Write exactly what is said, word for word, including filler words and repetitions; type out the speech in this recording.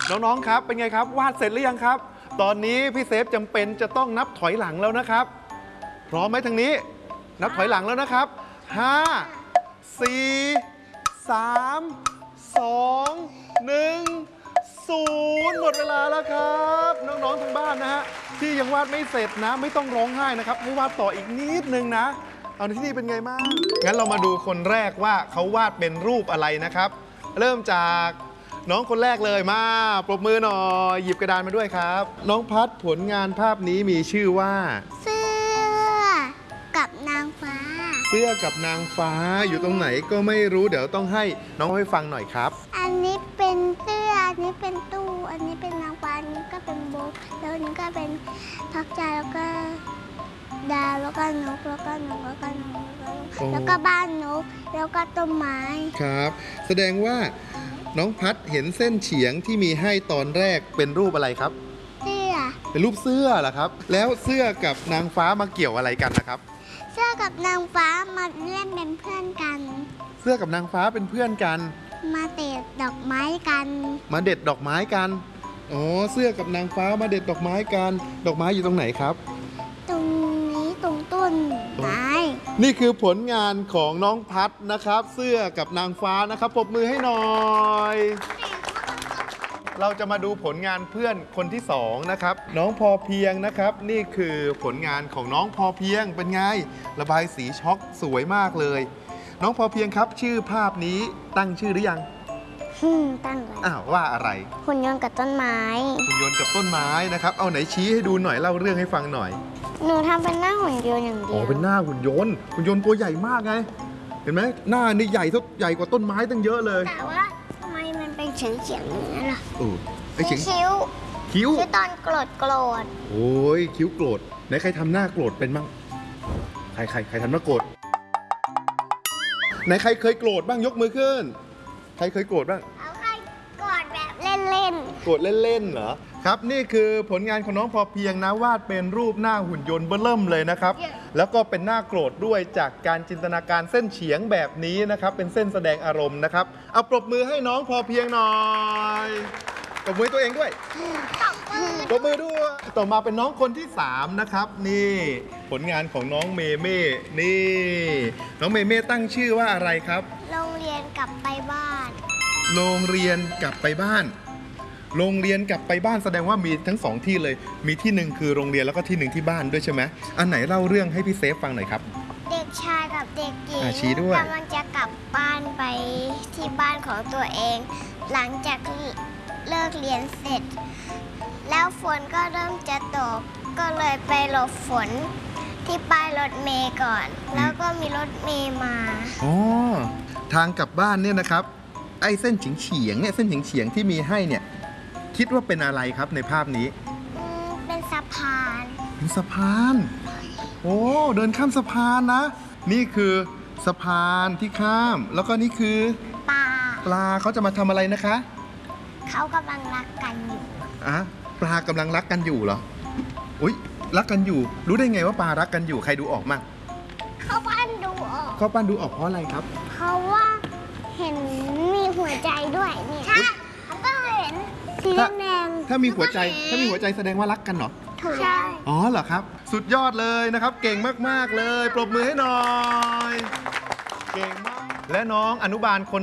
น้องๆครับเป็นไงครับวาดเสร็จหรือยังครับตอนนี้พี่เซฟจำเป็นจะต้องนับถอยหลังแล้วนะครับพร้อมไหมทางนี้นับถอยหลังแล้วนะครับห้า สี่ สาม สอง หนึ่ง ศูนย์หมดเวลาแล้วครับน้องๆทางบ้านนะฮะที่ยังวาดไม่เสร็จนะไม่ต้องร้องไห้นะครับให้วาดต่ออีกนิดนึงนะเอาในที่นี่เป็นไงบ้างงั้นเรามาดูคนแรกว่าเขาวาดเป็นรูปอะไรนะครับเริ่มจากน้องคนแรกเลยมาปรบมือหน่อยหยิบกระดานมาด้วยครับน้องพัดผลงานภาพนี้มีชื่อว่าเสื้อกับนางฟ้าเสื้อกับนางฟ้าอยู่ตรงไหนก็ไม่รู้เดี๋ยวต้องให้น้องให้ฟังหน่อยครับอันนี้เป็นเสื้ออันนี้เป็นตู้อันนี้เป็นนางฟ้าอันนี้ก็เป็นโบกแล้วอันนี้ก็เป็นพักใจแล้วก็ดาวแล้วก็นกแล้วก็นกแล้วก็นกแล้วก็บ้านนกแล้วก็ต้นไม้ครับแสดงว่าน้องพัดเห็นเส้นเฉียงที่มีให้ตอนแรกเป็นรูปอะไรครับเสื้อเป็นรูปเสื้อเหรอครับแล้วเสื้อกับนางฟ้ามาเกี่ยวอะไรกันนะครับเสื้อกับนางฟ้ามาเล่นเป็นเพื่อนกันเสื้อกับนางฟ้าเป็นเพื่อนกันมาเด็ดดอกไม้กันมาเด็ดดอกไม้กันอ๋อเสื้อกับนางฟ้ามาเด็ดดอกไม้กันดอกไม้อยู่ตรงไหนครับตรงนี้ตรงต้นไม้นี่คือผลงานของน้องพัดนะครับเสื้อกับนางฟ้านะครับปรบมือให้หน่อยเราจะมาดูผลงานเพื่อนคนที่สองนะครับน้องพอเพียงนะครับนี่คือผลงานของน้องพอเพียงเป็นไงระบายสีช็อกสวยมากเลยน้องพอเพียงครับชื่อภาพนี้ตั้งชื่อหรือยังตั้งเลยอ้าวว่าอะไรหุ่นยนต์กับต้นไม้หุ่นยนต์กับต้นไม้นะครับเอาไหนชี้ให้ดูหน่อยเล่าเรื่องให้ฟังหน่อยหนูทำเป็นหน้าหุ่นยนต์อย่างเดียวอ๋อเป็นหน้าหุ่นยนต์หุ่นยนต์ตัวใหญ่มากไงเห็นไหมหน้านี่ใหญ่ทุกใหญ่กว่าต้นไม้ตั้งเยอะเลยแต่ว่าทำไมมันเป็นเฉียงเฉียงอย่างนั้นล่ะเออไอเฉียงคิ้วคิ้วคิ้วตอนโกรธโกรธโอ้ยคิ้วโกรธไหนใครทำหน้าโกรธเป็นบ้างใครใครใครทำหน้าโกรธไหนใครเคยโกรธบ้างยกมือขึ้นใครเคยโกรธบ้างเอาใครโกรธแบบเล่นๆโกรธเล่นๆเหรอครับนี่คือผลงานของน้องพอเพียงนะวาดเป็นรูปหน้าหุ่นยนต์เบิ่มเลยนะครับแล้วก็เป็นหน้าโกรธด้วยจากการจินตนาการเส้นเฉียงแบบนี้นะครับเป็นเส้นแสดงอารมณ์นะครับเอาปรบมือให้น้องพอเพียงหน่อยปรบมือตัวเองด้วยปรบมือด้วยต่อมาเป็นน้องคนที่สามนะครับนี่ผลงานของน้องเมเม่นี่น้องเมเม่ตั้งชื่อว่าอะไรครับโรงเรียนกลับไปบ้านโรงเรียนกลับไปบ้านโรงเรียนกลับไปบ้านแสดงว่ามีทั้งสองที่เลยมีที่หนึ่งคือโรงเรียนแล้วก็ที่หนึ่งที่บ้านด้วยใช่ไหมอันไหนเล่าเรื่องให้พี่เซฟฟังหน่อยครับเด็กชายกับเด็กหญิงกำลังจะกลับบ้านไปที่บ้านของตัวเองหลังจากเลิกเรียนเสร็จแล้วฝนก็เริ่มจะตกก็เลยไปหลบฝนที่ป้ายรถเมล์ก่อนแล้วก็มีรถเมล์มาอ๋อทางกลับบ้านเนี่ยนะครับไอ้เส้นเฉียงๆเนี่ยเส้นเฉียงๆที่มีให้เนี่ยคิดว่าเป็นอะไรครับในภาพนี้เป็นสะพานเป็นสะพานโอ้เดินข้ามสะพานนะนี่คือสะพานที่ข้ามแล้วก็นี่คือปลาปลาเขาจะมาทำอะไรนะคะเขากำลังรักกันอยู่อะปลากำลังรักกันอยู่เหรออุ๊ยรักกันอยู่รู้ได้ไงว่าปลารักกันอยู่ใครดูออกมั่งเขาปั้นดูออกเขาปั้นดูออกเพราะอะไรครับเพราะว่าเห็นมีหัวใจด้วยเนี่ยใช่ก็เห็นสีแดงถ้ามีหัวใจถ้ามีหัวใจแสดงว่ารักกันเหรอใช่อ๋อเหรอครับสุดยอดเลยนะครับเก่งมากๆเลยปรบมือให้หน่อยเก่งมากและน้องอนุบาลคน